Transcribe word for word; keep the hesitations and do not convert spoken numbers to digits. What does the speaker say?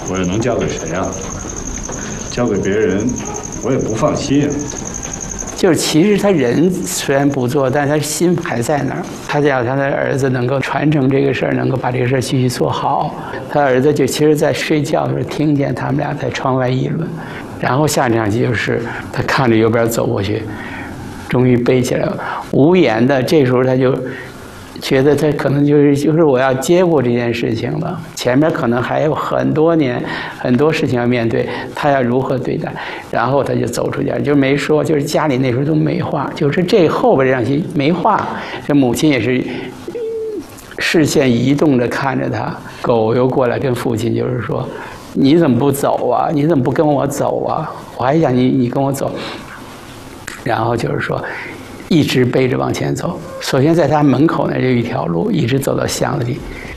我也能交给谁啊？交给别人，我也不放心啊。 就是其实他人虽然不做，但他心还在那儿。他想他的儿子能够传承这个事儿，能够把这个事儿继续做好。他儿子就其实在睡觉的时候听见他们俩在窗外议论，然后下场戏就是他看着右边走过去，终于背起来了，无言的。这时候他就觉得他可能就是就是我要接过这件事情了，前面可能还有很多年很多事情要面对，他要如何对待？然后他就走出家，就没说，就是家里那时候都没话，就是这后边这场戏没话，这母亲也是视线移动着看着他，狗又过来跟父亲就是说：“你怎么不走啊？你怎么不跟我走啊？我还想你你跟我走。”然后就是说。一直背着往前走，首先在他门口那就一条路，一直走到巷子里，